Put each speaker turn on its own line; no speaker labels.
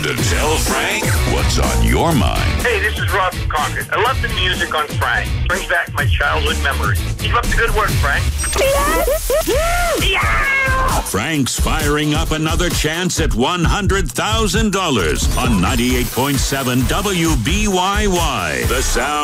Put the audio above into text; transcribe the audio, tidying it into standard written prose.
Tell Frank what's on your mind.
Hey, this is Rob from Concord. I love the music on Frank. Brings back my childhood memories. Keep up the good work, Frank.
Frank's firing up another chance at $100,000 on 98.7 WBYY. The sound